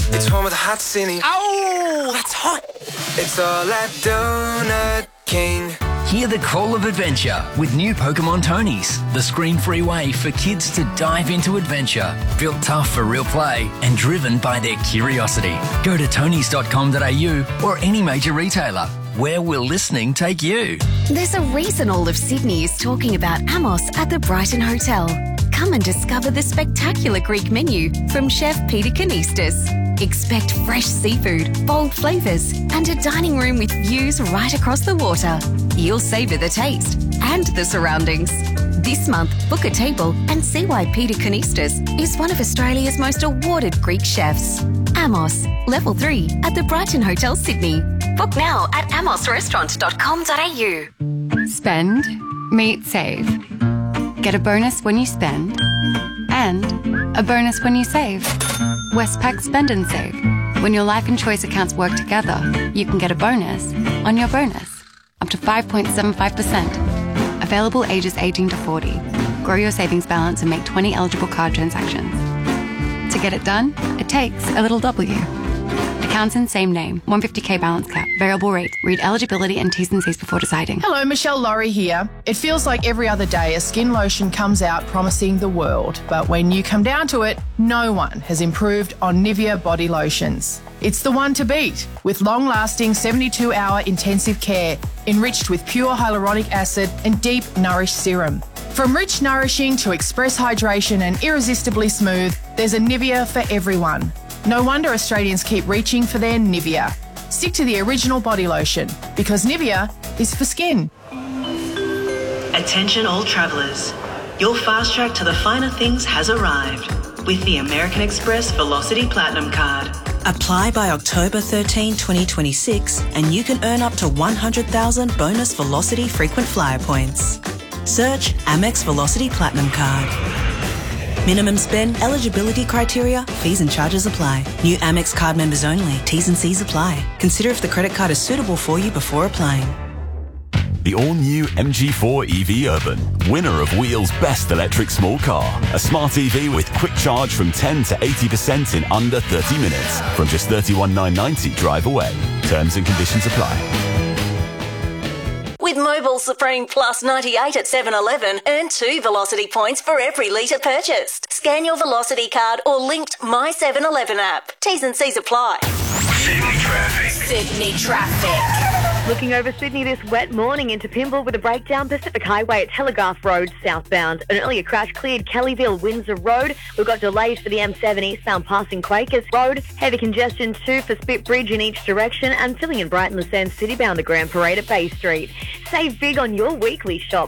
It's home of the hot city. Oh, that's hot. It's all at Donut King. Hear the call of adventure with new Pokemon Tonys, the screen-free way for kids to dive into adventure. Built tough for real play and driven by their curiosity. Go to tonys.com.au or any major retailer. Where will listening take you? There's a reason all of Sydney is talking about Amos at the Brighton Hotel. Come and discover the spectacular Greek menu from Chef Peter Kanistas. Expect fresh seafood, bold flavours, and a dining room with views right across the water. You'll savour the taste and the surroundings. This month, book a table and see why Peter Kanistas is one of Australia's most awarded Greek chefs. Amos, Level 3 at the Brighton Hotel, Sydney. Book now at amosrestaurant.com.au. Spend, meet, save. Get a bonus when you spend and a bonus when you save. Westpac Spend and Save. When your life and choice accounts work together, you can get a bonus on your bonus, up to 5.75%. Available ages 18 to 40. Grow your savings balance and make 20 eligible card transactions. To get it done, it takes a little W. Accounts in same name, 150k balance cap, variable rate. Read eligibility and T's and C's before deciding. Hello, Michelle Laurie here. It feels like every other day a skin lotion comes out promising the world. But when you come down to it, no one has improved on Nivea body lotions. It's the one to beat, with long-lasting 72-hour intensive care, enriched with pure hyaluronic acid and deep nourished serum. From rich nourishing to express hydration and irresistibly smooth, there's a Nivea for everyone. No wonder Australians keep reaching for their Nivea. Stick to the original body lotion, because Nivea is for skin. Attention all travellers. Your fast track to the finer things has arrived with the American Express Velocity Platinum Card. Apply by October 13, 2026 and you can earn up to 100,000 bonus Velocity frequent flyer points. Search Amex Velocity Platinum Card. Minimum spend, eligibility criteria, fees and charges apply. New Amex card members only. T's and C's apply. Consider if the credit card is suitable for you before applying. The all-new MG4 EV Urban, winner of Wheel's best electric small car. A smart EV with quick charge from 10 to 80% in under 30 minutes. From just $31,990 drive away. Terms and conditions apply. With Mobile Supreme Plus 98 at 7-Eleven, earn 2 Velocity points for every litre purchased. Scan your Velocity card or linked My 7-Eleven app. T's and C's apply. Sydney traffic. Sydney traffic. Looking over Sydney this wet morning into Pymble with a breakdown. Pacific Highway at Telegraph Road southbound. An earlier crash cleared Kellyville, Windsor Road. We've got delays for the M7 eastbound passing Quakers Road. Heavy congestion too for Spit Bridge in each direction and filling in Brighton, the Sands City bound to Grand Parade at Bay Street. Save big on your weekly shop.